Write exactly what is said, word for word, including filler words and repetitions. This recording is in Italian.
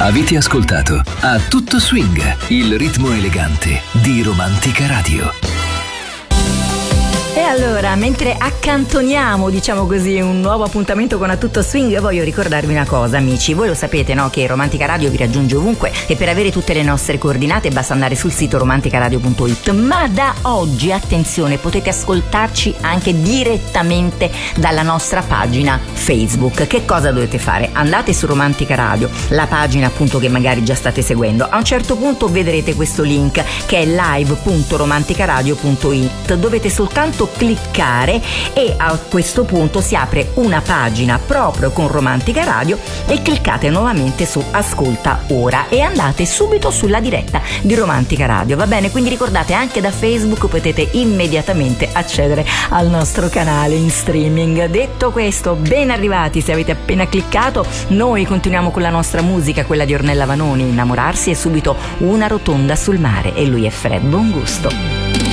Avete ascoltato A Tutto Swing, il ritmo elegante di Romantica Radio. E allora, mentre accantoniamo, diciamo così, un nuovo appuntamento con A Tutto Swing, voglio ricordarvi una cosa, amici. Voi lo sapete, no? Che Romantica Radio vi raggiunge ovunque e per avere tutte le nostre coordinate basta andare sul sito romanticaradio punto it. Ma da oggi, attenzione, potete ascoltarci anche direttamente dalla nostra pagina Facebook. Che cosa dovete fare? Andate su Romantica Radio, la pagina appunto che magari già state seguendo. A un certo punto vedrete questo link che è live punto romanticaradio punto it. Dovete soltanto cliccare e a questo punto si apre una pagina proprio con Romantica Radio e cliccate nuovamente su Ascolta ora e andate subito sulla diretta di Romantica Radio, va bene? Quindi ricordate, anche da Facebook potete immediatamente accedere al nostro canale in streaming. Detto questo, ben arrivati se avete appena cliccato. Noi continuiamo con la nostra musica, quella di Ornella Vanoni, Innamorarsi, e subito Una rotonda sul mare, e lui è Fred Buongusto.